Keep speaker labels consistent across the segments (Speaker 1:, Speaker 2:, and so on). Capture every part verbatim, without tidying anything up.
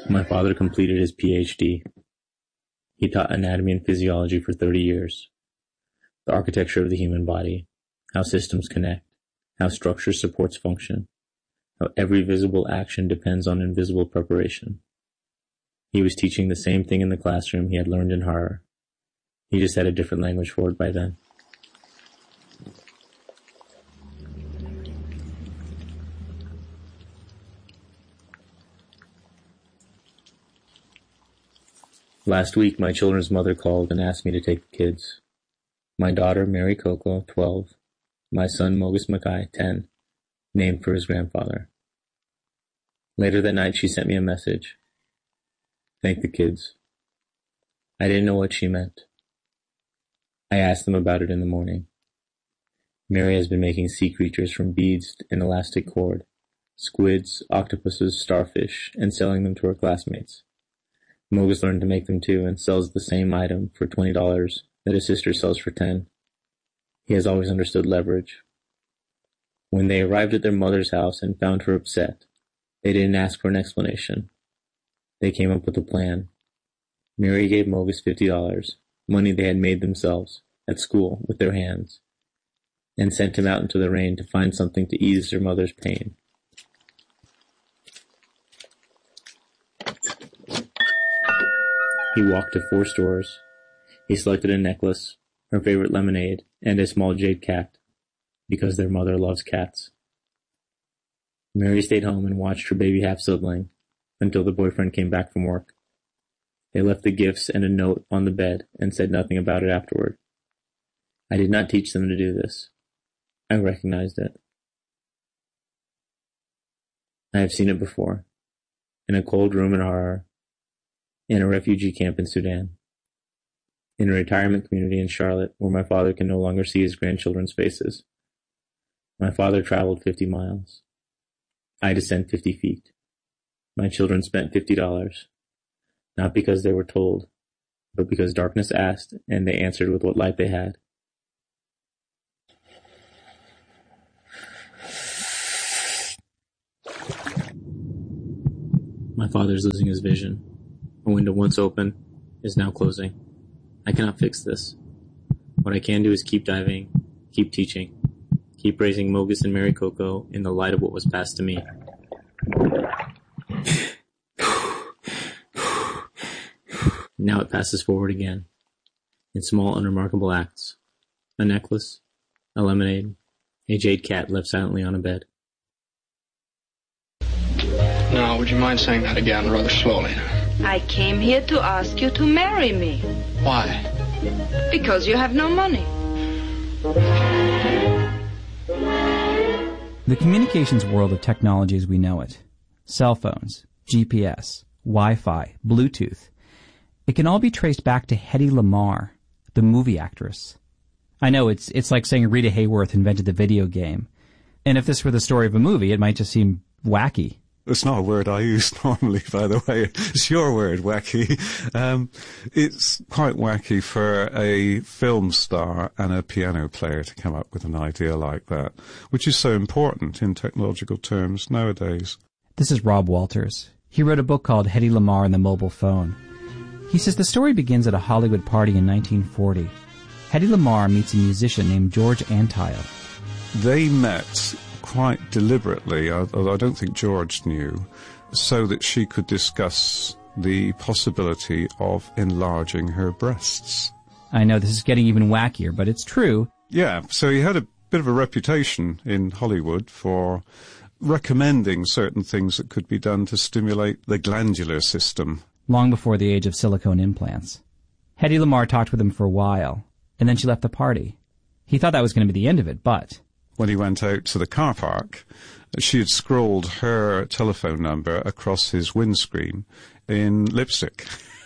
Speaker 1: My father completed his P H D. He taught anatomy and physiology for thirty years. The architecture of the human body, how systems connect, how structure supports function, how every visible action depends on invisible preparation. He was teaching the same thing in the classroom he had learned in horror. He just had a different language for it by then. Last week, my children's mother called and asked me to take the kids. My daughter, Mary Coco, twelve. My son, Mogus Mackay, ten, named for his grandfather. Later that night, she sent me a message. Thank the kids. I didn't know what she meant. I asked them about it in the morning. Mary has been making sea creatures from beads and elastic cord, squids, octopuses, starfish, and selling them to her classmates. Mogus learned to make them too and sells the same item for twenty dollars that his sister sells for ten. He has always understood leverage. When they arrived at their mother's house and found her upset, they didn't ask for an explanation. They came up with a plan. Mary gave Mogus fifty dollars, money they had made themselves, at school, with their hands, and sent him out into the rain to find something to ease their mother's pain. He walked to four stores. He selected a necklace, her favorite lemonade, and a small jade cat, because their mother loves cats. Mary stayed home and watched her baby half-sibling until the boyfriend came back from work. They left the gifts and a note on the bed and said nothing about it afterward. I did not teach them to do this. I recognized it. I have seen it before, in a cold room in Harar, in a refugee camp in Sudan, in a retirement community in Charlotte where my father can no longer see his grandchildren's faces. My father traveled fifty miles. I descend fifty feet. My children spent fifty dollars, not because they were told, but because darkness asked and they answered with what light they had. My father is losing his vision. A window once open is now closing. I cannot fix this. What I can do is keep diving, keep teaching, keep raising Mogus and Mary Coco in the light of what was passed to me. Now it passes forward again, in small, unremarkable acts. A necklace, a lemonade, a jade cat left silently on a bed.
Speaker 2: Now, would you mind saying that again rather slowly?
Speaker 3: I came here to ask you to marry me.
Speaker 2: Why?
Speaker 3: Because you have no money.
Speaker 4: The communications world of technology as we know it, cell phones, G P S, Wi-Fi, Bluetooth, it can all be traced back to Hedy Lamarr, the movie actress. I know it's it's like saying Rita Hayworth invented the video game. And if this were the story of a movie, it might just seem wacky.
Speaker 5: It's not a word I use normally, by the way. It's your word, wacky. Um, it's quite wacky for a film star and a piano player to come up with an idea like that, which is so important in technological terms nowadays.
Speaker 4: This is Rob Walters. He wrote a book called Hedy Lamarr and the Mobile Phone. He says the story begins at a Hollywood party in nineteen forty. Hedy Lamarr meets a musician named George Antile.
Speaker 5: They met quite deliberately, although I don't think George knew, so that she could discuss the possibility of enlarging her breasts.
Speaker 4: I know this is getting even wackier, but it's true.
Speaker 5: Yeah, so he had a bit of a reputation in Hollywood for recommending certain things that could be done to stimulate the glandular system.
Speaker 4: Long before the age of silicone implants. Hedy Lamarr talked with him for a while, and then she left the party. He thought that was going to be the end of it, but
Speaker 5: when he went out to the car park, she had scrawled her telephone number across his windscreen in lipstick.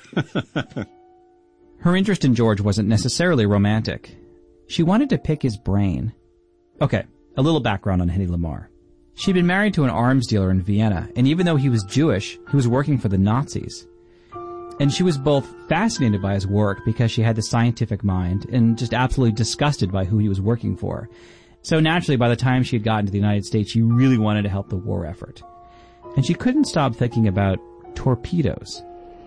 Speaker 4: Her interest in George wasn't necessarily romantic. She wanted to pick his brain. Okay, a little background on Hedy Lamarr. She'd been married to an arms dealer in Vienna, and even though he was Jewish, he was working for the Nazis. And she was both fascinated by his work because she had the scientific mind and just absolutely disgusted by who he was working for. So naturally, by the time she had gotten to the United States, she really wanted to help the war effort. And she couldn't stop thinking about torpedoes.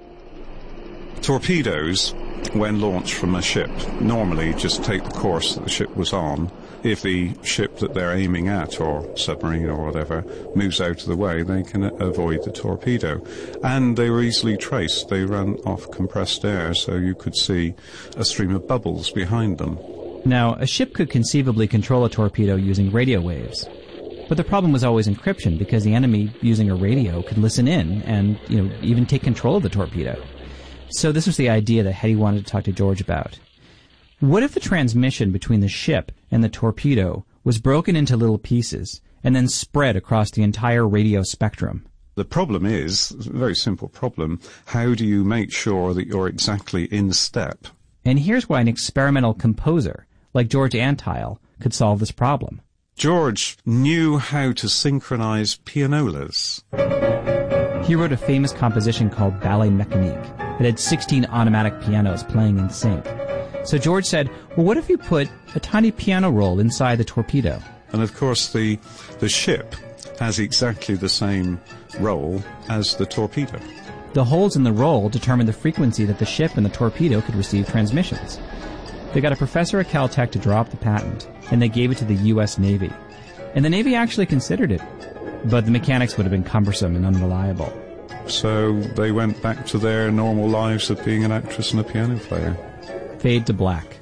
Speaker 5: Torpedoes, when launched from a ship, normally just take the course that the ship was on. If the ship that they're aiming at, or submarine or whatever, moves out of the way, they can avoid the torpedo. And they were easily traced. They ran off compressed air, so you could see a stream of bubbles behind them.
Speaker 4: Now, a ship could conceivably control a torpedo using radio waves. But the problem was always encryption, because the enemy, using a radio, could listen in and, you know, even take control of the torpedo. So this was the idea that Hetty wanted to talk to George about. What if the transmission between the ship and the torpedo was broken into little pieces and then spread across the entire radio spectrum?
Speaker 5: The problem is, a very simple problem, how do you make sure that you're exactly in step?
Speaker 4: And here's why an experimental composer like George Antheil could solve this problem.
Speaker 5: George knew how to synchronize pianolas.
Speaker 4: He wrote a famous composition called Ballet Mécanique. It had sixteen automatic pianos playing in sync. So George said, well, what if you put a tiny piano roll inside the torpedo?
Speaker 5: And of course the the ship has exactly the same roll as the torpedo.
Speaker 4: The holes in the roll determined the frequency that the ship and the torpedo could receive transmissions. They got a professor at Caltech to draw up the patent, and they gave it to the U S Navy. And the Navy actually considered it, but the mechanics would have been cumbersome and unreliable.
Speaker 5: So they went back to their normal lives of being an actress and a piano player.
Speaker 4: Fade to black.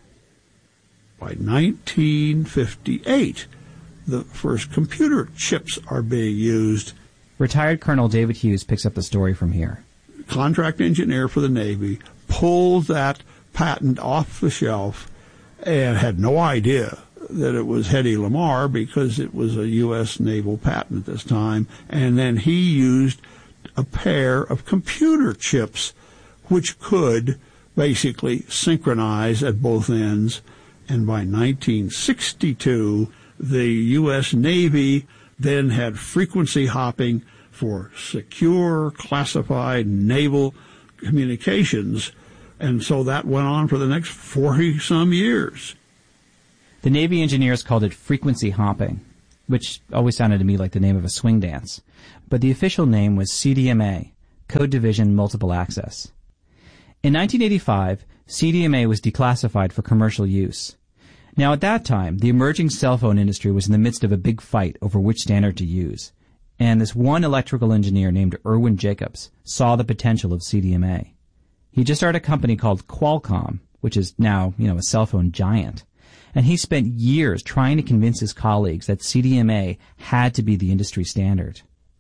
Speaker 6: By nineteen fifty-eight, the first computer chips are being used.
Speaker 4: Retired Colonel David Hughes picks up the story from here.
Speaker 6: Contract engineer for the Navy pulled that patent off the shelf and had no idea that it was Hedy Lamarr because it was a U S naval patent at this time. And then he used a pair of computer chips which could basically synchronize at both ends. And by nineteen sixty-two, the U S Navy then had frequency hopping for secure, classified naval communications. And so that went on for the next forty-some years.
Speaker 4: The Navy engineers called it frequency hopping, which always sounded to me like the name of a swing dance. But the official name was C D M A, Code Division Multiple Access. In nineteen eighty-five, C D M A was declassified for commercial use. Now at that time, the emerging cell phone industry was in the midst of a big fight over which standard to use. And this one electrical engineer named Irwin Jacobs saw the potential of C D M A. He just started a company called Qualcomm, which is now, you know, a cell phone giant. And he spent years trying to convince his colleagues that C D M A had to be the industry standard.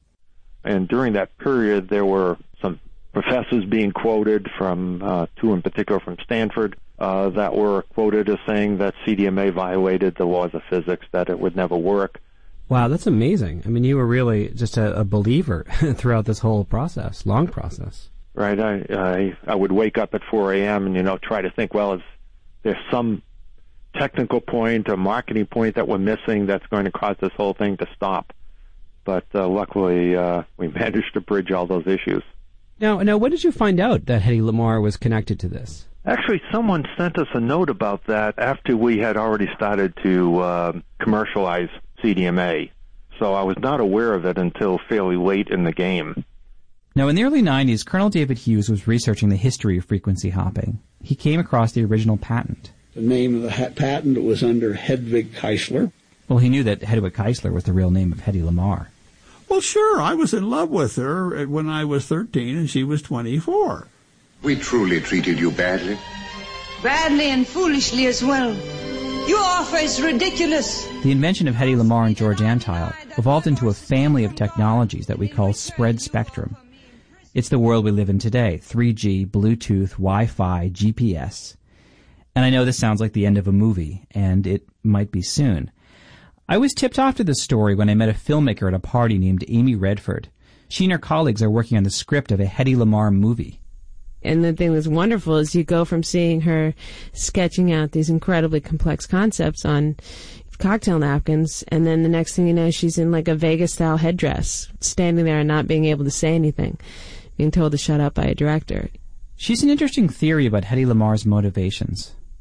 Speaker 7: And during that period, there were some professors being quoted from, uh, two in particular from Stanford, uh, that were quoted as saying that C D M A violated the laws of physics, that it would never work.
Speaker 8: Wow, that's amazing. I mean, you were really just a, a believer throughout this whole process, long process.
Speaker 7: Right. I, I, I would wake up at four a.m. and, you know, try to think, well, is there some technical point or marketing point that we're missing that's going to cause this whole thing to stop? But uh, luckily, uh, we managed to bridge all those issues.
Speaker 8: Now, now, when did you find out that Hedy Lamarr was connected to this?
Speaker 7: Actually, someone sent us a note about that after we had already started to uh, commercialize C D M A. So I was not aware of it until fairly late in the game.
Speaker 4: Now, in the early nineties, Colonel David Hughes was researching the history of frequency hopping. He came across the original patent.
Speaker 6: The name of the ha- patent was under Hedwig Keisler.
Speaker 4: Well, he knew that Hedwig Keisler was the real name of Hedy Lamarr.
Speaker 6: Well, sure, I was in love with her when I was thirteen and she was twenty-four.
Speaker 9: We truly treated you badly.
Speaker 3: Badly and foolishly as well. Your offer is ridiculous.
Speaker 4: The invention of Hedy Lamarr and George Antheil evolved into a family of technologies that we call spread spectrum. It's the world we live in today, three G, Bluetooth, Wi-Fi, G P S. And I know this sounds like the end of a movie, and it might be soon. I was tipped off to this story when I met a filmmaker at a party named Amy Redford. She and her colleagues are working on the script of a Hedy Lamarr movie.
Speaker 10: And the thing that's wonderful is you go from seeing her sketching out these incredibly complex concepts on cocktail napkins, and then the next thing you know, she's in like a Vegas-style headdress, standing there and not being able to say anything, being told to shut up by a director.
Speaker 4: She's an interesting theory about Hedy Lamarr's motivations.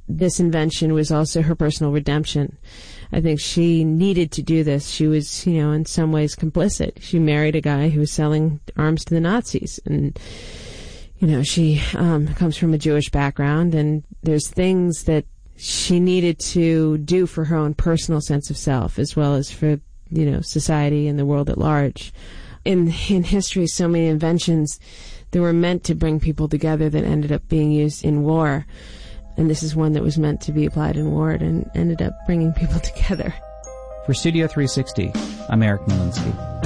Speaker 10: this invention was also her personal redemption. I think she needed to do this. She was, you know, in some ways complicit. She married a guy who was selling arms to the Nazis. And, you know, she um, comes from a Jewish background, and there's things that she needed to do for her own personal sense of self, as well as for, you know, society and the world at large. In, in history, so many inventions that were meant to bring people together that ended up being used in war. And this is one that was meant to be applied in war and ended up bringing people together.
Speaker 4: For Studio three sixty, I'm Eric Molinsky.